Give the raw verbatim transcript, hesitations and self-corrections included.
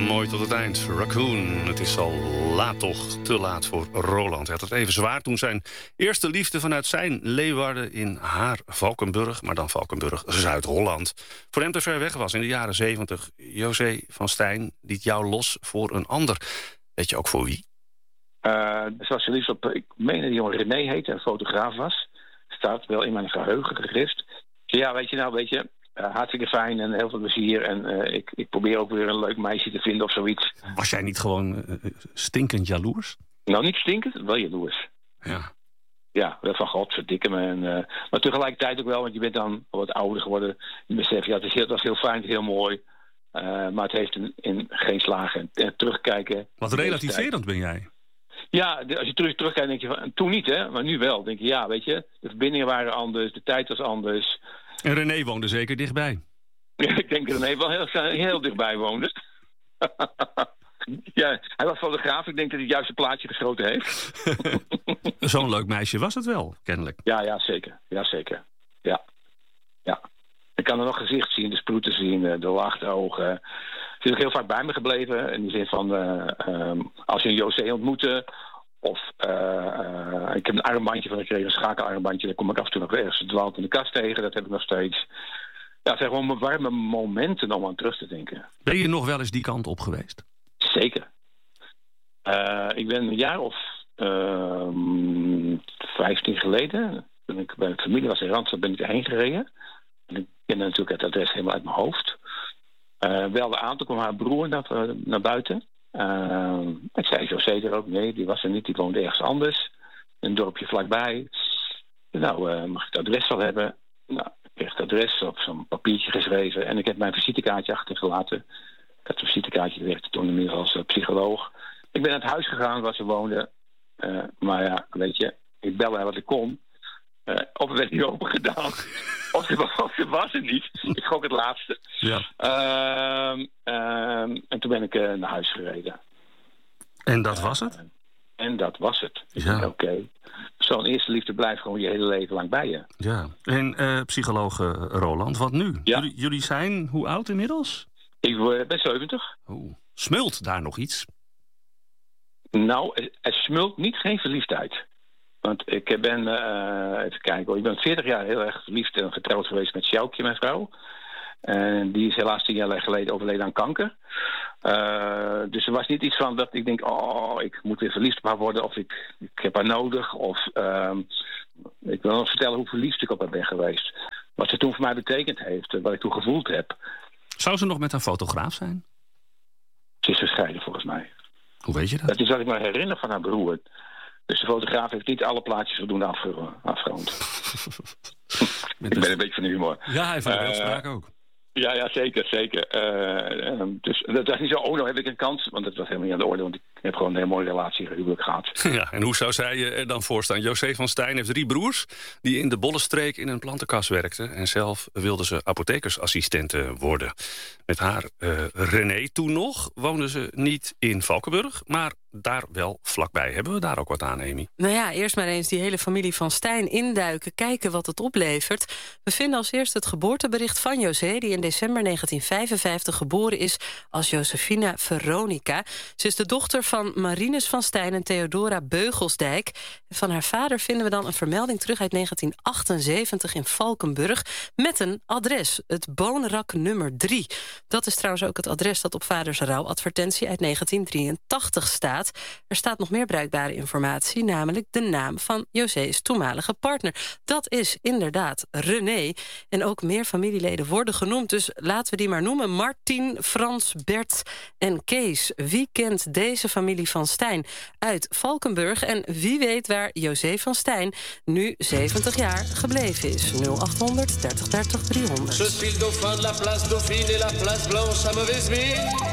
Mooi tot het eind. Raccoon. Het is al laat toch, te laat voor Roland. Hij had het even zwaar toen zijn eerste liefde vanuit zijn Leeuwarden in haar Valkenburg, maar dan Valkenburg, Zuid-Holland, voor hem te ver weg was in de jaren zeventig. José van Stijn liet jou los voor een ander. Weet je ook voor wie? Uh, ze was liefst op, ik meen dat die jongen René heette, een fotograaf was. Staat wel in mijn geheugen gegrift. Ja, weet je nou, weet je, uh, hartstikke fijn en heel veel plezier. En uh, ik, ik probeer ook weer een leuk meisje te vinden of zoiets. Was jij niet gewoon uh, stinkend jaloers? Nou, niet stinkend, wel jaloers. Ja. Ja, wel van god, verdikke me. En, uh, maar tegelijkertijd ook wel, want je bent dan wat ouder geworden. Je beseft, ja, het, is heel, het was heel fijn, het is heel mooi. Uh, maar het heeft in, in geen slagen. En, en terugkijken... Wat relativerend ben jij. Ja, als je terug, terugkijkt denk je van, toen niet hè, maar nu wel. Denk je, ja, weet je, de verbindingen waren anders, de tijd was anders. En René woonde zeker dichtbij. Ja, ik denk dat René wel heel, heel dichtbij woonde. Ja, hij was fotograaf, ik denk dat hij het juiste plaatje geschoten heeft. Zo'n leuk meisje was het wel, kennelijk. Ja, ja, zeker. Ja, zeker. Ja. Ja. Ik kan er nog gezicht zien, de sproeten zien, de lachte ogen. Ze is ook heel vaak bij me gebleven. In de zin van, uh, um, als je een José ontmoette... of uh, uh, ik heb een armbandje van gekregen, een schakelarmbandje... daar kom ik af en toe nog ergens dwaald in de kast tegen. Dat heb ik nog steeds. Ja, het zijn gewoon warme momenten om aan terug te denken. Ben je nog wel eens die kant op geweest? Zeker. Uh, ik ben een jaar of uh, vijftien geleden... toen ik bij de familie was in Randstad, ben ik erheen gereden... En ik ken natuurlijk het adres helemaal uit mijn hoofd. Uh, belde aan, toen kwam haar broer naar, uh, naar buiten. Uh, ik zei José er ook, nee, die was er niet, die woonde ergens anders. Een dorpje vlakbij. Nou, uh, mag ik het adres wel hebben? Nou, ik kreeg het adres op zo'n papiertje geschreven. En ik heb mijn visitekaartje achtergelaten. Ik had een visitekaartje, die werkte toen inmiddels als uh, psycholoog. Ik ben naar het huis gegaan waar ze woonde. Uh, maar ja, weet je, ik belde haar wat ik kon. Uh, of het werd niet open gedaan. Of ze, of ze was er niet. Ik gok het laatste. Ja. Uh, uh, en toen ben ik uh, naar huis gereden. En dat was het? Uh, en dat was het. Ja. Oké. Okay. Zo'n eerste liefde blijft gewoon je hele leven lang bij je. Ja. En uh, psycholoog uh, Roland, wat nu? Ja. Jullie, jullie zijn hoe oud inmiddels? Ik uh, ben zeventig. Oeh. Smult daar nog iets? Nou, er, er smult niet geen verliefdheid. Want ik ben, uh, even kijken hoor, ik ben veertig jaar heel erg verliefd en getrouwd geweest met Sjoukje, mijn vrouw. En die is helaas tien jaar geleden overleden aan kanker. Uh, dus er was niet iets van dat ik denk, oh, ik moet weer verliefd op haar worden. Of ik, ik heb haar nodig. Of uh, ik wil nog vertellen hoe verliefd ik op haar ben geweest. Wat ze toen voor mij betekend heeft, wat ik toen gevoeld heb. Zou ze nog met een fotograaf zijn? Ze is gescheiden volgens mij. Hoe weet je dat? Dat is wat ik me herinner van haar broer. Dus de fotograaf heeft niet alle plaatjes voldoende afgerond. Ik ben een beetje van de humor. Ja, hij heeft wel uh, spraak ook. Ja, ja, zeker, zeker. Uh, um, dus dat was niet zo, oh, nou heb ik een kans. Want dat was helemaal niet aan de orde, want ik heb gewoon een hele mooie relatie, huwelijk gehad. Ja, en hoe zou zij er dan voor staan? José van Stijn heeft drie broers die in de Bollenstreek in een plantenkast werkten. En zelf wilde ze apothekersassistente worden. Met haar uh, René toen nog woonde ze niet in Valkenburg, maar daar wel vlakbij. Hebben we daar ook wat aan, Amy? Nou ja, eerst maar eens die hele familie van Stijn induiken, kijken wat het oplevert. We vinden als eerst het geboortebericht van José, die in december negentien vijfenvijftig geboren is als Josephina Veronica. Ze is de dochter van Marinus van Stijn en Theodora Beugelsdijk. En van haar vader vinden we dan een vermelding terug uit negentien achtenzeventig in Valkenburg met een adres, het Boonrak nummer drie. Dat is trouwens ook het adres dat op vaders rouwadvertentie uit negentien drieëntachtig staat. Er staat nog meer bruikbare informatie, namelijk de naam van José's toenmalige partner. Dat is inderdaad René. En ook meer familieleden worden genoemd, dus laten we die maar noemen. Martin, Frans, Bert en Kees. Wie kent deze familie van Stijn uit Valkenburg? En wie weet waar José van Stijn nu zeventig jaar gebleven is? nul achthonderd dertig dertig driehonderd.